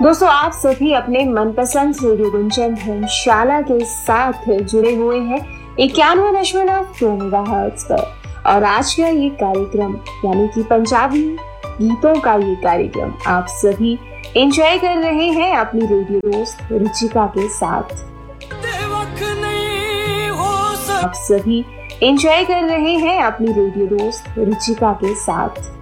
दोस्तों, आप सभी अपने मनपसंद रेडियो गुंजन धर्मशाला के साथ जुड़े हुए हैं 91.2 मेगाहर्ट्ज पर। और आज का ये कार्यक्रम यानी कि पंजाबी गीतों का ये कार्यक्रम आप सभी एंजॉय कर रहे हैं अपनी रेडियो दोस्त रुचिका के साथ। आप सभी एंजॉय कर रहे हैं अपनी रेडियो दोस्त रुचिका के साथ।